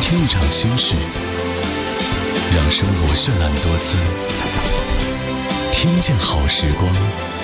听一场心事，让生活绚烂多姿。听见好时光，